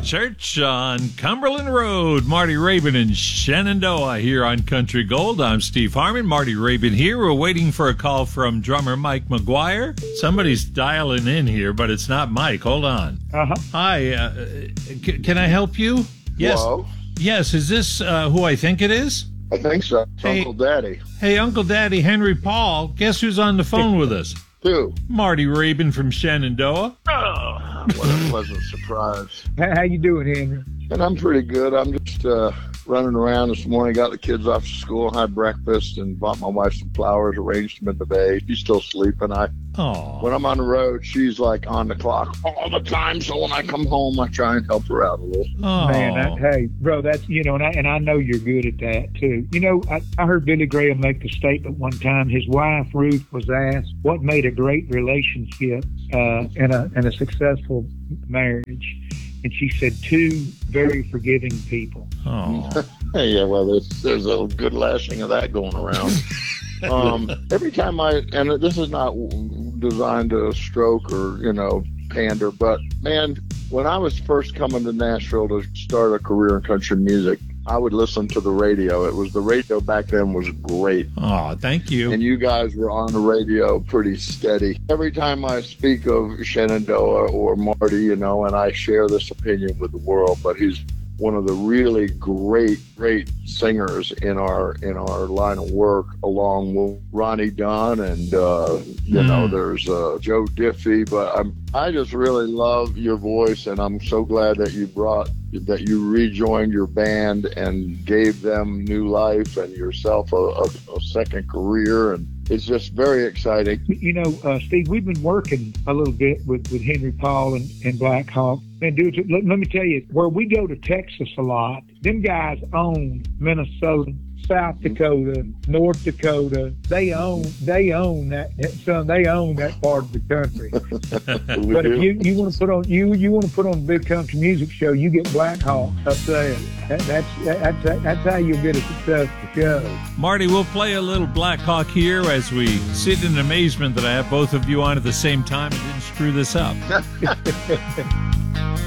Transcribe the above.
Church on Cumberland Road. Marty Raybon and Shenandoah here on Country Gold. I'm Steve Harmon. Marty Raybon here. We're waiting for a call from drummer Mike McGuire. Somebody's dialing in here, but it's not Mike. Hold on. Hi. Can I help you? Yes. Hello? Yes. Is this who I think it is? I think so. It's Hey. Uncle Daddy. Hey, Uncle Daddy, Henry Paul. Guess who's on the phone with us? Who? Marty Raybon from Shenandoah. Oh, what a pleasant surprise. How you doing, Henry? And I'm pretty good. I'm just running around this morning, got the kids off to school, had breakfast, and bought my wife some flowers, arranged them in the bay. She's still sleeping. Oh. When I'm on the road, she's like on the clock all the time. So when I come home, I try and help her out a little. Oh. Man, hey, bro, that's, and I know you're good at that, too. I heard Billy Graham make the statement one time. His wife, Ruth, was asked what made a great relationship and a successful marriage. And she said, two very forgiving people. Oh. Yeah, well, there's a good lashing of that going around. Every time and this is not designed to stroke or, pander, but man, when I was first coming to Nashville to start a career in country music, I would listen to the radio. The radio back then was great. Oh, thank you. And you guys were on the radio pretty steady. Every time I speak of Shenandoah or Marty, and I share this opinion with the world, but he's one of the really great singers in our line of work, along with Ronnie Dunn and there's Joe Diffie. But I just really love your voice, and I'm so glad that you rejoined your band and gave them new life and yourself a second career, and it's just very exciting. Steve, we've been working a little bit with Henry Paul and Black Hawk. And dude, let me tell you, where we go to Texas a lot, them guys own Minnesota, South Dakota, North Dakota. They own that. Son, they own that part of the country. But if you want to put on a big country music show, you get Black Hawk up there. That's how you'll get a successful show. Marty, we'll play a little Black Hawk here as we sit in amazement that I have both of you on at the same time and didn't screw this up.